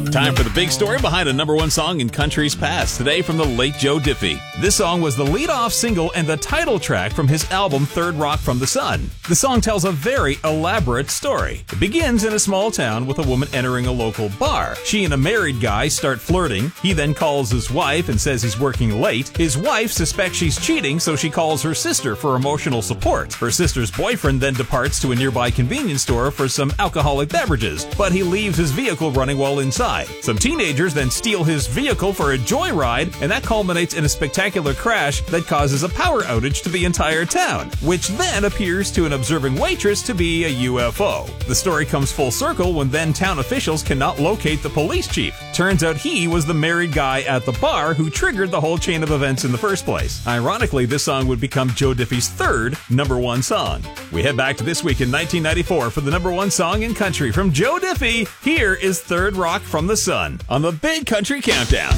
Time for the big story behind a number one song in country's past. Today from the late Joe Diffie. This song was the lead-off single and the title track from his album Third Rock from the Sun. The song tells a very elaborate story. It begins in a small town with a woman entering a local bar. She and a married guy start flirting. He then calls his wife and says he's working late. His wife suspects she's cheating, so she calls her sister for emotional support. Her sister's boyfriend then departs to a nearby convenience store for some alcoholic beverages, but he leaves his vehicle running while inside. Some teenagers then steal his vehicle for a joyride, and that culminates in a spectacular crash that causes a power outage to the entire town, which then appears to an observing waitress to be a UFO. The story comes full circle when then town officials cannot locate the police chief. Turns out he was the married guy at the bar who triggered the whole chain of events in the first place. Ironically, this song would become Joe Diffie's third number one song. We head back to this week in 1994 for the number one song in country from Joe Diffie. Here is Third Rock from the Sun on the Big Country Countdown.